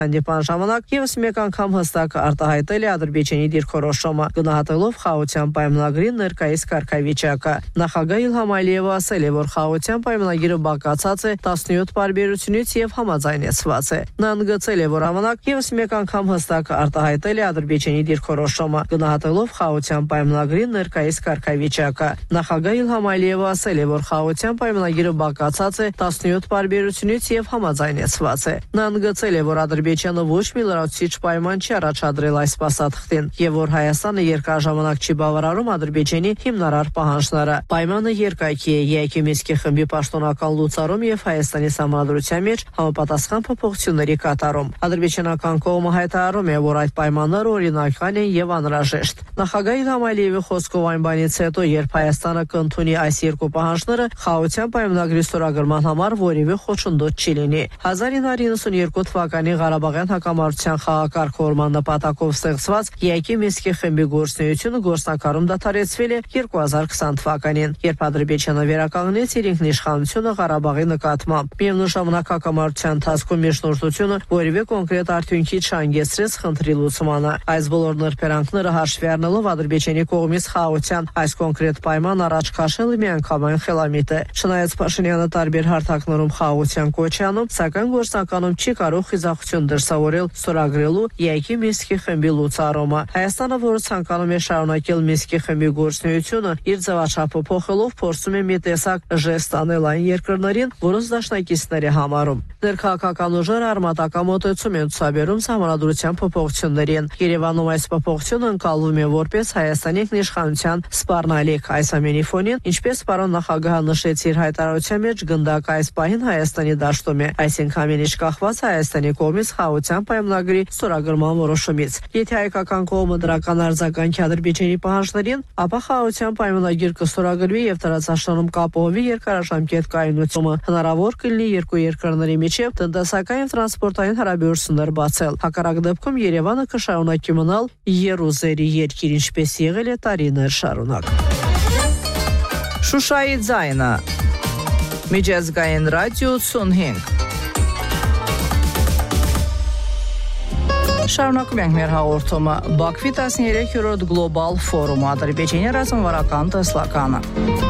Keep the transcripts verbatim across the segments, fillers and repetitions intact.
Հանդիպան ժամանակ ևս մեկ անգամ հստակ արտահայտել է Ադրբեջանի դիրքորոշումը, գնահատելով խաղաղության պայմանագրի ներկայիս կարգավիճակը։ Նախագահ Իլհամ Ալիևը ասել է, որ խաղաղության պայմանագիրը բաղկացած է տասնյոթ պարբերությունից եւ համաձայնեցված է։ Նա ընդգծել է, որ ժամանակ ևս մեկ անգամ հստակ արտահայտել է Ադրբեջանի դիրքորոշումը, գնահատելով խաղաղության պայմանագրի ներկայիս կարգավիճակը։ Նախագահ Իլհամ Ալիևը ասել է, որ խաղաղության պայմանագիրը բաղկացած է տասնյոթ պարբերությունից եւ համաձայնեցված է։ Նա ընդգծել է, որ Ադրբեջանը ոչ մի լրացուցիչ պայման չի առաջադրել այս փաստաթղթին եւ որ Հայաստանը երկարաժամանակ չի բավարարում Ադրբեջանի հիմնարար պահանջները։ Պայմանը երկայքի է ԵԱՀԿ Մինսկի խմբի պաշտոնական լուծարում եւ Հայաստանի Սահմանադրության մեջ համապատասխան փոփոխությունների կատարում։ Ադրբեջանական կողմը հայտարարում է, որ այդ պայմանները օրինական են եւ անհրաժեշտ։ Նախագահ Իլհամ Ալիևի խոսքով այն բանից հետո, երբ Հայաստանը կընդունի այս երկու պահանջները, խաղաղության պայմանագրի ստորագրման համար որևէ խոչընդոտ չի լինի։ հազար ինը հարյուր իննսունյերկու թվականի Ղարաբաղյան հակամարտության խաղակարգավորման նպատակով ստեղծված ԵԱՀԿ Մինսկի խմբի գործունեությունը գործնականում դադարեցվել է երկու հազար քսան թվականին, երբ Ադրբեջանը վերականգնեց իր ինքնիշխանությունը Ղարաբաղի նկատմամբ։ Միևնույն ժամանակ հակամարտության ընթացքում միջնորդությունը որևէ կոնկրետ արդյունքի չհանգեցրեց խնդրի լուծմանը։ Այս բոլոր նրբերանգները հաշվի առնելով Ադրբեջանի կողմից խաղաղության այս կոնկրետ պայման առաջ քաշելը միանգամայն խելամիտ է։ Չնայած Փաշինյանը տարբեր հարթակներում խաղաղության կոչ է անում, սակայն գործնականում չի կարող խիզախություն դրսևորել ստորագրելու ԵԱՀԿ Մինսկի խմբի լուծարումը։ Հայաստանը, որը ցանկանում է շարունակել Մինսկի խմբի գործունեությունը, իր ձևաչափը փոխելով փորձում է մի տեսակ ժեստ անել այն երկրներին, որոնց դաշնակիցներ է համարում։ Ներքաղաքական ուժերը արմատական մոտեցում են ցուցաբերում Սահմանադրության փոփոխություններին։ Երևանում այս փոփոխությունը ընկալվում է որպես Հայաստանի ինքնիշխանության սպառնալիք։ Այս ամենի ֆոնին, ինչպես պարոն նախագահը նշեց իր հայտարարության մեջ, գնդակը այս պահին Հայաստանի դաշտում է, այսինքն ամեն ինչ կախված Հայաստանի կողմից խաղաղության պայմանագրի ստորագրման որոշումից։ Եթե հայկական կողմը դրական արձագանքի Ադրբեջանի պահանջներին, ապա խաղաղության պայմանագիր կստորագրվի եւ տարածաշրջանում կապահովի երկարաժամկետ կայունությունը։ Հնարավոր կլինի երկու երկրների միջև տնտեսական եւ տրանսպորտային հարաբերություններ բացել։ Հակառակ դեպքում Երևանը կշարունակի մնալ Երուսերի երկիր, ինչպես եղել է տարիներ շարունակ։ Շուշայի ձայնը Միջազգային ռադիո ութսունհինգ Շարունակում ենք մեր հաղորդումը։ Բաքվի տասներեքերորդ գլոբալ ֆորումը Ադրբեջանի ռազմավարական տեսլականը։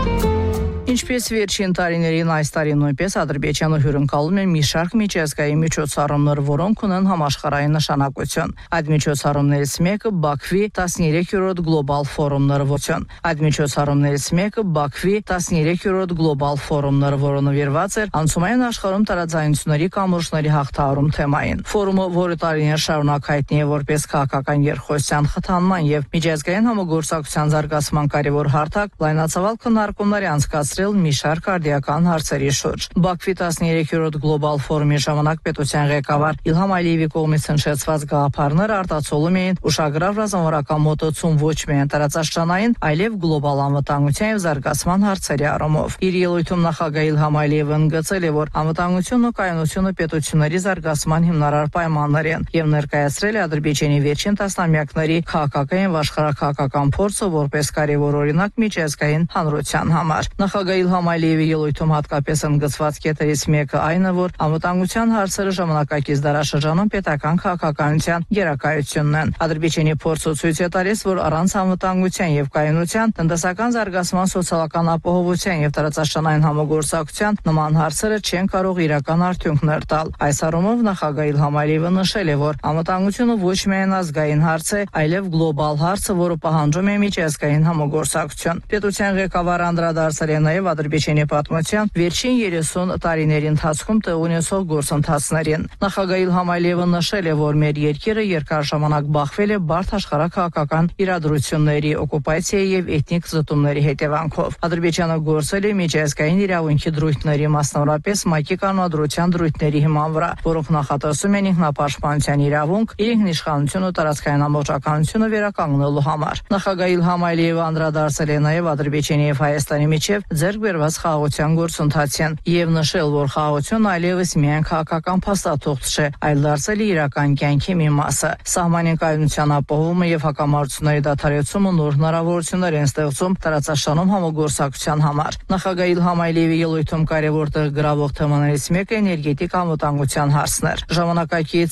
Ինչպես վերջին տարիներին, այս տարի նույնպես Ադրբեջանը հյուրընկալում է մի շարք միջազգային միջոցառումներ, որոնք ունեն համաշխարհային նշանակություն։ Այդ միջոցառումներից մեկը Բաքվի տասներեքերորդ գլոբալ ֆորումն ողջուն։ Այդ միջոցառումներից մեկը Բաքվի տասներեքերորդ գլոբալ ֆորումն, որը նվիրված էր անցումային աշխարհում տարաձայնությունների կամուրջների հաղթահարում թեմային։ Ֆորումը, որը տարիներ շարունակ հայտնի է որպես քաղաքական երկխոսության խթանման եւ միջազգային համագործակցության զարգացման կարևոր հարթակ, լայնածավալ քննարկումներ է անցկացրել մի շարք արդիական հարցերի շուրջ։ Բաքվի տասներեքերորդ գլոբալ ֆորումի ժամանակ պետության ղեկավար Իլհամ Ալիևի կողմից հնչեցված գաղափարները արտացոլում էին ուշագրավ ռազմավարական մոտեցում ոչ միայն տարածաշրջանային, այլև գլոբալ անվտանգության եւ զարգացման հարցերի առումով։ Իր ելույթում նախագահ Իլհամ Ալիևը ընդգծել է, որ անվտանգությունն ու կայունությունը պետությունների զարգացման հիմնարար պայմաններ են եւ ներկայացրել է Ադրբեջանի վերջին տասնամյակների քաղաքական եւ աշխարհաքաղաքական փորձը որպես կարևոր օրինակ միջազգային հանրության համար։ Նախագահ Իլհամ Ալիևի ելույթում հատկապես ընդգծված կետերից մեկը այն է, որ անվտանգության հարցերը ժամանակակից դարաշրջանում պետական քաղաքականության գերակայությունն են։ Ադրբեջանի փորձը ցույց է տալիս, որ առանց անվտանգության եւ կայունության, տնտեսական զարգացման, սոցիալական ապահովության եւ տարածաշրջանային համագործակցության նման հարցերը չեն կարող իրական արդյունքներ տալ։ Այս առումով նախագահ Իլհամ Ալիևը նշել է, որ անվտանգությունը ոչ միայն ազգային հարց է, այլև գլոբալ հարց, որը պահանջում է միջազգային համագործակցություն։ Պետության ղեկավարը անդրադարձել է նաև Ադրբեջանի պատմության վերջին երեսուն տարիների ընթացքում տեղ ունեցող գործընթացներին։ Նախագահ Իլհամ Ալիևը նշել է, որ մեր երկիրը երկար ժամանակ բախվել է բարդ աշխարհաքաղաքական իրադրությունների, օկուպացիայի եւ էթնիկ զտումների հետևանքով։ Ադրբեջանը գործել է միջազգային իրավունքի դրույթների, մասնավորապես ՄԱԿ-ի կանոնադրության դրույթների հիման վրա, որոնք նախատեսում են ինքնապաշտպանության իրավունք, իր ինքնիշխանությունը ու տարածքային ամբողջականությունը վերականգնելու համար։ Նախագահ Իլհամ Ալիևը անդրադարձել է նաև Ադրբեջանի եւ Հայաստանի միջև ձեռք բերված խաղաղության գործընթացին եւ նշել, որ խաղաղությունն այլևս միայն քաղաքական փաստաթուղթ չէ, այլ դարձել է իրական կյանքի մի մասը։ Սահմանին կայունության ապահովումը եւ հակամարտությունների դադարեցումը նոր հնարավորություններ են ստեղծում տարածաշրջանում համագործակցության համար։ Նախագահ Իլհամ Ալիևի ելույթում կարևոր տեղ գրավող թեմաներից մեկը էներգետիկ անվտանգության հարցն էր։ Ժամանակակից